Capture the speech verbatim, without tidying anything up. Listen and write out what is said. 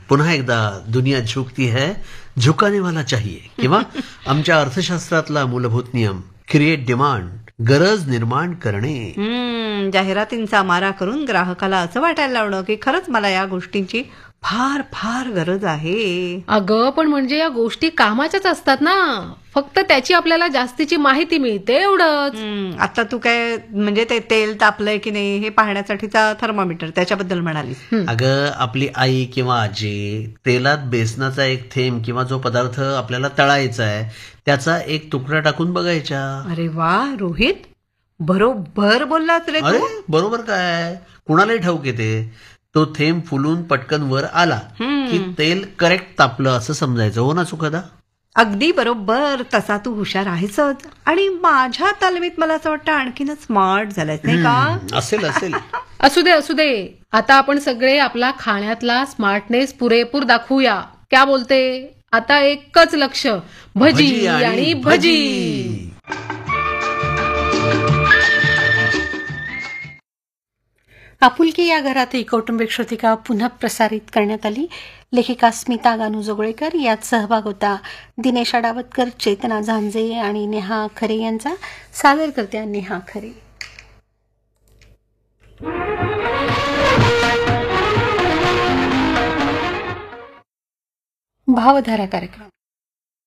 पुन्हा एकदा दुनिया झुकती है, झुकाने वाला चाहिए, किंवा आमच्या अर्थशास्त्रातला मूलभूत नियम क्रिएट डिमांड, गरज निर्माण करणे. हम्म जाहिरातींचा मारा करून ग्राहकाला असं वाटायला लावणं की खरंच मला या गोष्टींची फार फार गरज आहे. अगं पण म्हणजे या गोष्टी कामाच्याच असतात ना, फक्त त्याची आपल्याला जास्तीची माहिती मिळते एवढंच. हम्म, आता तू काय म्हणजे ते तेल तापलंय की नाही हे पाहण्यासाठीचा थर्मामीटर त्याच्याबद्दल म्हणालीस. अगं आपली आई किंवा आजी तेलात बेसनाचा एक थेंब किंवा जो पदार्थ आपल्याला तळायचा आहे त्याचा एक तुकडा टाकून बघायच्या. अरे वा रोहित, बरोबर बोललास रे अरे तू. बरोबर काय, कुणालाही ठाऊक येते. तो थेंब फुलून पटकन वर आला की तेल करेक्ट तापलं असं समजायचं. हो ना सुखदा? अगदी बरोबर. तसा तू हुशार आहेसच आणि माझ्या तालमीत मला असं वाटतं आणखीनच स्मार्ट झालायस नाही का? असेल असेल असू दे असू दे, आता आपण सगळे आपला खाण्यातला स्मार्टनेस पुरेपूर दाखवूया. क्या बोलते? आता एकच लक्ष, भजी आणि भजी. आपुलकी या घरातही कौटुंबिक श्रुतिका पुन्हा प्रसारित करण्यात आली. लेखिका स्मिता गानू जोगळेकर यात सहभाग होता दिनेश अडावतकर, चेतना झांजे आणि नेहा खरे यांचा. सादर करत्या नेहा खरे. भावधारा कार्यक्रम.